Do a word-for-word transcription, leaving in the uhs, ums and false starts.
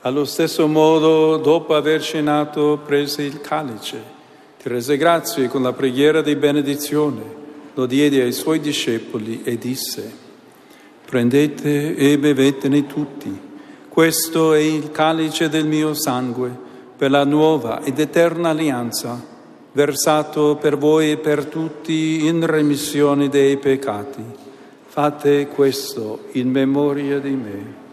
Allo stesso modo, dopo aver cenato, prese il calice, ti rese grazie con la preghiera di benedizione, lo diede ai suoi discepoli e disse: prendete e bevetene tutti, questo è il calice del mio sangue, per la nuova ed eterna alleanza, versato per voi e per tutti in remissione dei peccati. Fate questo in memoria di me.